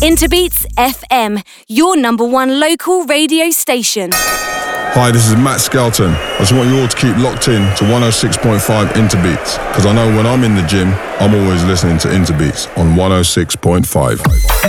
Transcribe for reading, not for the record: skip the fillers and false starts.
Interbeats FM, your number one local radio station. Hi, this is Matt Skelton. I just want you all to keep locked in to 106.5 Interbeats, because I know when I'm in the gym, I'm always listening to Interbeats on 106.5.